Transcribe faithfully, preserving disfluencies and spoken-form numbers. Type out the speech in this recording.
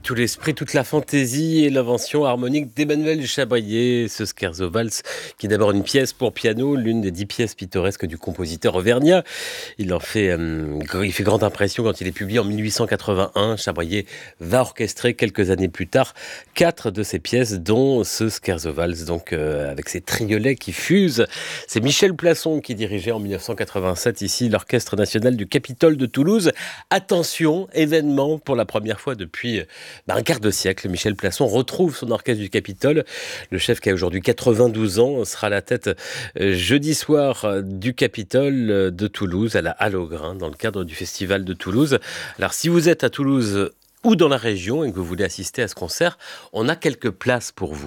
Tout l'esprit, toute la fantaisie et l'invention harmonique d'Emmanuel Chabrier, ce Scherzo Valse, qui est d'abord une pièce pour piano, l'une des dix pièces pittoresques du compositeur auvergnat. Il en fait, euh, il fait grande impression quand il est publié en mille huit cent quatre-vingt-un. Chabrier va orchestrer quelques années plus tard quatre de ses pièces, dont ce Scherzo Valse, donc euh, avec ses triolets qui fusent. C'est Michel Plasson qui dirigeait en mille neuf cent quatre-vingt-sept ici l'Orchestre national du Capitole de Toulouse. Attention, événement pour la première fois depuis Bah, un quart de siècle, Michel Plasson retrouve son orchestre du Capitole. Le chef qui a aujourd'hui quatre-vingt-douze ans sera à la tête euh, jeudi soir euh, du Capitole euh, de Toulouse, à la Halle aux Grains, dans le cadre du Festival de Toulouse. Alors si vous êtes à Toulouse ou dans la région et que vous voulez assister à ce concert, on a quelques places pour vous.